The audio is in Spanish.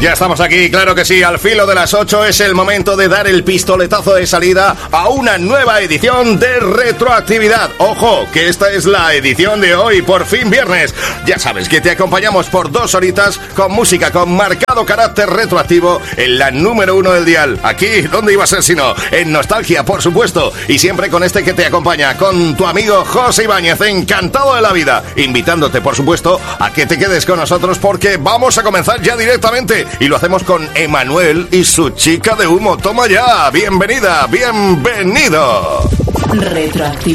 Ya estamos aquí, claro que sí, al filo de las 8 es el momento de dar el pistoletazo de salida a una nueva edición de Retroactividad. Ojo, que esta es la edición de hoy, por fin viernes. Ya sabes que te acompañamos por 2 horitas con música con marcado carácter retroactivo en la número 1 del dial. Aquí, ¿dónde iba a ser sino? En Nostalgia, por supuesto. Y siempre con este que te acompaña, con tu amigo José Ibáñez, encantado de la vida. Invitándote, por supuesto, a que te quedes con nosotros porque vamos a comenzar ya directamente. Y lo hacemos con Emanuel y su chica de humo. Toma ya, bienvenida, bienvenido. Retroactivo.